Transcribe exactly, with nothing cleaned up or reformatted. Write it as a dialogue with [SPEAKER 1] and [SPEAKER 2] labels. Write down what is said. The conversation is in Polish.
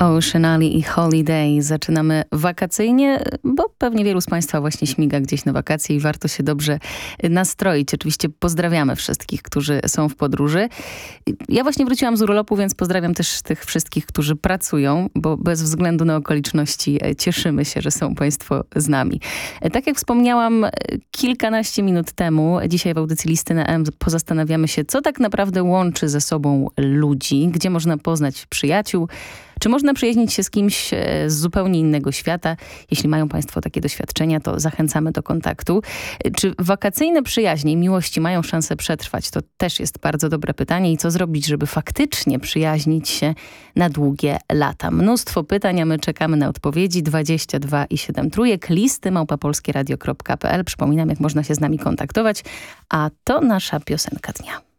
[SPEAKER 1] Ocean Ali i Holiday. Zaczynamy wakacyjnie, bo pewnie wielu z Państwa właśnie śmiga gdzieś na wakacje i warto się dobrze nastroić. Oczywiście pozdrawiamy wszystkich, którzy są w podróży. Ja właśnie wróciłam z urlopu, więc pozdrawiam też tych wszystkich, którzy pracują, bo bez względu na okoliczności cieszymy się, że są Państwo z nami. Tak jak wspomniałam kilkanaście minut temu, dzisiaj w audycji Listy na M pozastanawiamy się, co tak naprawdę łączy ze sobą ludzi, gdzie można poznać przyjaciół, czy można przyjaźnić się z kimś z zupełnie innego świata? Jeśli mają Państwo takie doświadczenia, to zachęcamy do kontaktu. Czy wakacyjne przyjaźnie i miłości mają szansę przetrwać? To też jest bardzo dobre pytanie. I co zrobić, żeby faktycznie przyjaźnić się na długie lata? Mnóstwo pytań, a my czekamy na odpowiedzi. dwadzieścia dwa i siedem trójek, listy małpa polskieradio kropka p l. Przypominam, jak można się z nami kontaktować. A to nasza piosenka dnia.